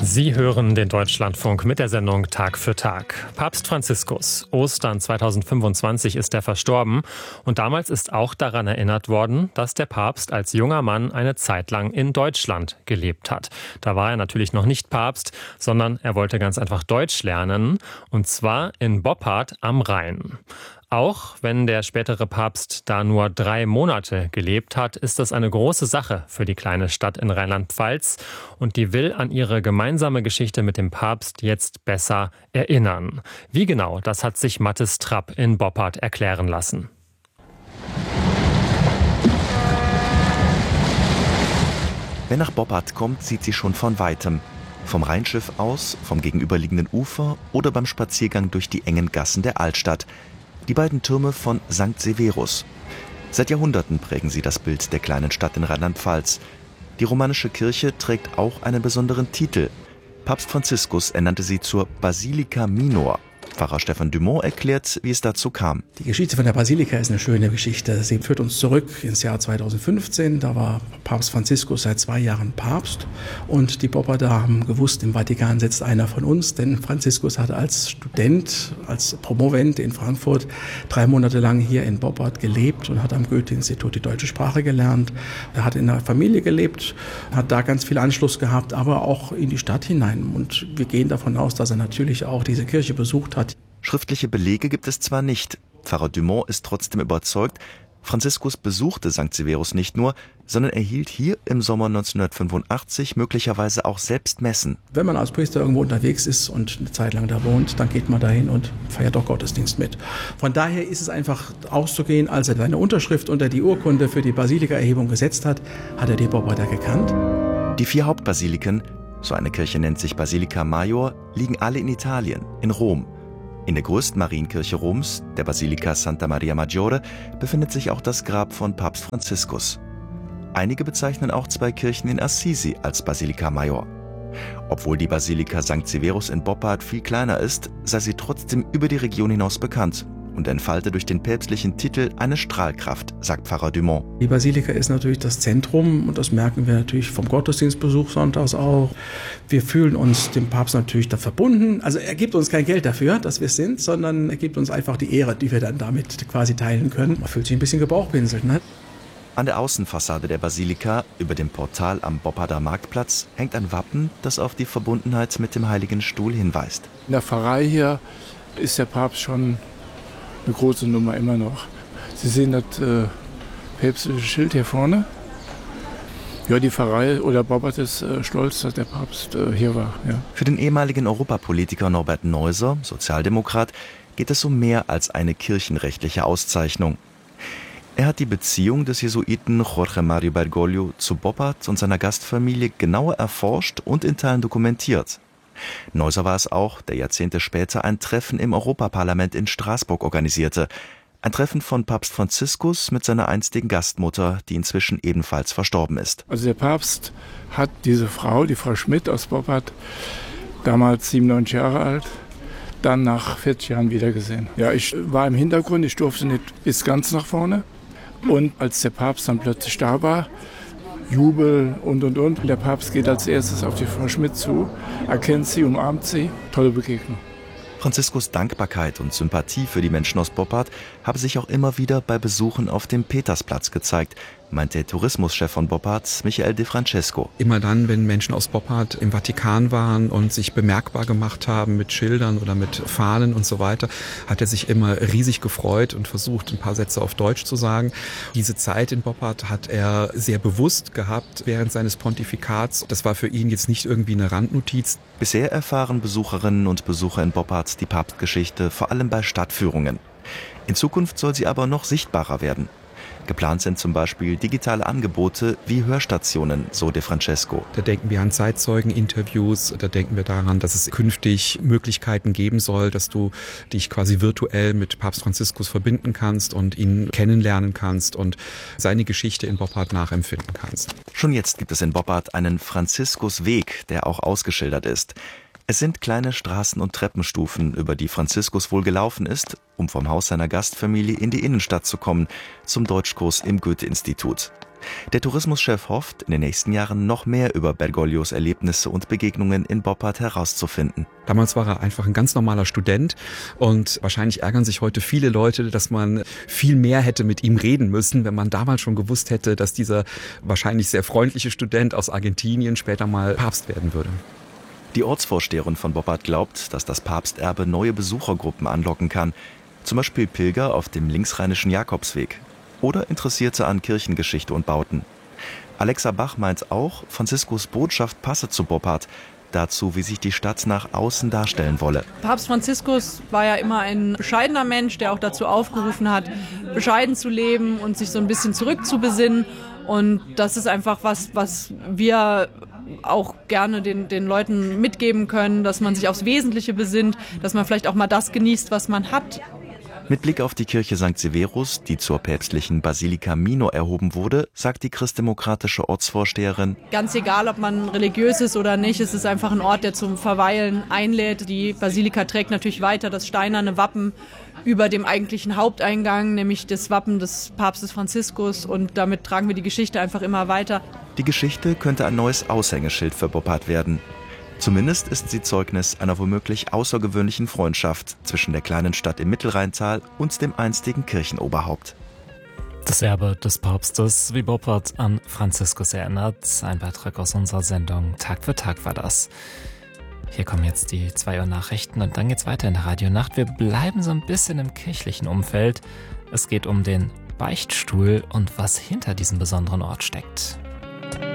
Sie hören den Deutschlandfunk mit der Sendung Tag für Tag. Papst Franziskus, Ostern 2025 ist er verstorben und damals ist auch daran erinnert worden, dass der Papst als junger Mann eine Zeit lang in Deutschland gelebt hat. Da war er natürlich noch nicht Papst, sondern er wollte ganz einfach Deutsch lernen, und zwar in Boppard am Rhein. Auch wenn der spätere Papst da nur 3 Monate gelebt hat, ist das eine große Sache für die kleine Stadt in Rheinland-Pfalz, und die will an ihre gemeinsame Geschichte mit dem Papst jetzt besser erinnern. Wie genau, das hat sich Mathis Trapp in Boppard erklären lassen. Wer nach Boppard kommt, sieht sie schon von Weitem. Vom Rheinschiff aus, vom gegenüberliegenden Ufer oder beim Spaziergang durch die engen Gassen der Altstadt. Die beiden Türme von St. Severus. Seit Jahrhunderten prägen sie das Bild der kleinen Stadt in Rheinland-Pfalz. Die romanische Kirche trägt auch einen besonderen Titel. Papst Franziskus ernannte sie zur Basilica Minor. Pfarrer Stefan Dumont erklärt, wie es dazu kam. Die Geschichte von der Basilika ist eine schöne Geschichte. Sie führt uns zurück ins Jahr 2015. Da war Papst Franziskus seit 2 Jahren Papst. Und die Bopparder haben gewusst, im Vatikan sitzt einer von uns. Denn Franziskus hat als Student, als Promovent in Frankfurt 3 Monate lang hier in Boppard gelebt und hat am Goethe-Institut die deutsche Sprache gelernt. Er hat in einer Familie gelebt, hat da ganz viel Anschluss gehabt, aber auch in die Stadt hinein. Und wir gehen davon aus, dass er natürlich auch diese Kirche besucht hat. Schriftliche Belege gibt es zwar nicht. Pfarrer Dumont ist trotzdem überzeugt, Franziskus besuchte St. Severus nicht nur, sondern er hielt hier im Sommer 1985 möglicherweise auch selbst Messen. Wenn man als Priester irgendwo unterwegs ist und eine Zeit lang da wohnt, dann geht man dahin und feiert auch Gottesdienst mit. Von daher ist es einfach auszugehen, als er seine Unterschrift unter die Urkunde für die Basilika-Erhebung gesetzt hat, hat er die Bopparder gekannt. Die 4 Hauptbasiliken, so eine Kirche nennt sich Basilica Major, liegen alle in Italien, in Rom. In der größten Marienkirche Roms, der Basilica Santa Maria Maggiore, befindet sich auch das Grab von Papst Franziskus. Einige bezeichnen auch 2 Kirchen in Assisi als Basilica Major. Obwohl die Basilika St. Severus in Boppard viel kleiner ist, sei sie trotzdem über die Region hinaus bekannt und entfalte durch den päpstlichen Titel eine Strahlkraft, sagt Pfarrer Dumont. Die Basilika ist natürlich das Zentrum und das merken wir natürlich vom Gottesdienstbesuch sonntags auch. Wir fühlen uns dem Papst natürlich da verbunden. Also er gibt uns kein Geld dafür, dass wir es sind, sondern er gibt uns einfach die Ehre, die wir dann damit quasi teilen können. Man fühlt sich ein bisschen gebauchpinselt, ne? An der Außenfassade der Basilika, über dem Portal am Bopparder Marktplatz, hängt ein Wappen, das auf die Verbundenheit mit dem Heiligen Stuhl hinweist. In der Pfarrei hier ist der Papst schon eine große Nummer immer noch. Sie sehen das päpstliche Schild hier vorne. Ja, die Pfarrei oder Boppard ist stolz, dass der Papst hier war. Ja. Für den ehemaligen Europapolitiker Norbert Neuser, Sozialdemokrat, geht es um mehr als eine kirchenrechtliche Auszeichnung. Er hat die Beziehung des Jesuiten Jorge Mario Bergoglio zu Boppard und seiner Gastfamilie genauer erforscht und in Teilen dokumentiert. Neuser war es auch, der Jahrzehnte später ein Treffen im Europaparlament in Straßburg organisierte. Ein Treffen von Papst Franziskus mit seiner einstigen Gastmutter, die inzwischen ebenfalls verstorben ist. Also der Papst hat diese Frau, die Frau Schmidt aus Boppard, damals 97 Jahre alt, dann nach 40 Jahren wiedergesehen. Ja, ich war im Hintergrund, ich durfte nicht bis ganz nach vorne. Und als der Papst dann plötzlich da war, Jubel und. Der Papst geht als erstes auf die Frau Schmidt zu, erkennt sie, umarmt sie. Tolle Begegnung. Franziskus Dankbarkeit und Sympathie für die Menschen aus Boppard habe sich auch immer wieder bei Besuchen auf dem Petersplatz gezeigt, meint der Tourismuschef von Boppard, Michael De Francesco. Immer dann, wenn Menschen aus Boppard im Vatikan waren und sich bemerkbar gemacht haben mit Schildern oder mit Fahnen und so weiter, hat er sich immer riesig gefreut und versucht, ein paar Sätze auf Deutsch zu sagen. Diese Zeit in Boppard hat er sehr bewusst gehabt während seines Pontifikats. Das war für ihn jetzt nicht irgendwie eine Randnotiz. Bisher erfahren Besucherinnen und Besucher in Boppard die Papstgeschichte vor allem bei Stadtführungen. In Zukunft soll sie aber noch sichtbarer werden. Geplant sind zum Beispiel digitale Angebote wie Hörstationen, so De Francesco. Da denken wir an Zeitzeugeninterviews, da denken wir daran, dass es künftig Möglichkeiten geben soll, dass du dich quasi virtuell mit Papst Franziskus verbinden kannst und ihn kennenlernen kannst und seine Geschichte in Boppard nachempfinden kannst. Schon jetzt gibt es in Boppard einen Franziskusweg, der auch ausgeschildert ist. Es sind kleine Straßen- und Treppenstufen, über die Franziskus wohl gelaufen ist, um vom Haus seiner Gastfamilie in die Innenstadt zu kommen, zum Deutschkurs im Goethe-Institut. Der Tourismuschef hofft, in den nächsten Jahren noch mehr über Bergoglios Erlebnisse und Begegnungen in Boppard herauszufinden. Damals war er einfach ein ganz normaler Student und wahrscheinlich ärgern sich heute viele Leute, dass man viel mehr hätte mit ihm reden müssen, wenn man damals schon gewusst hätte, dass dieser wahrscheinlich sehr freundliche Student aus Argentinien später mal Papst werden würde. Die Ortsvorsteherin von Boppard glaubt, dass das Papsterbe neue Besuchergruppen anlocken kann, zum Beispiel Pilger auf dem linksrheinischen Jakobsweg oder Interessierte an Kirchengeschichte und Bauten. Alexa Bach meint auch, Franziskus Botschaft passe zu Boppard, dazu, wie sich die Stadt nach außen darstellen wolle. Papst Franziskus war ja immer ein bescheidener Mensch, der auch dazu aufgerufen hat, bescheiden zu leben und sich so ein bisschen zurückzubesinnen. Und das ist einfach was wir auch gerne den Leuten mitgeben können, dass man sich aufs Wesentliche besinnt, dass man vielleicht auch mal das genießt, was man hat. Mit Blick auf die Kirche St. Severus, die zur päpstlichen Basilica Minor erhoben wurde, sagt die christdemokratische Ortsvorsteherin: Ganz egal, ob man religiös ist oder nicht, es ist einfach ein Ort, der zum Verweilen einlädt. Die Basilika trägt natürlich weiter das steinerne Wappen über dem eigentlichen Haupteingang, nämlich das Wappen des Papstes Franziskus, und damit tragen wir die Geschichte einfach immer weiter. Die Geschichte könnte ein neues Aushängeschild für Boppard werden. Zumindest ist sie Zeugnis einer womöglich außergewöhnlichen Freundschaft zwischen der kleinen Stadt im Mittelrheintal und dem einstigen Kirchenoberhaupt. Das Erbe des Papstes, wie Boppard an Franziskus erinnert. Ein Beitrag aus unserer Sendung Tag für Tag war das. Hier kommen jetzt die 2 Uhr Nachrichten und dann geht's weiter in der Radionacht. Wir bleiben so ein bisschen im kirchlichen Umfeld. Es geht um den Beichtstuhl und was hinter diesem besonderen Ort steckt.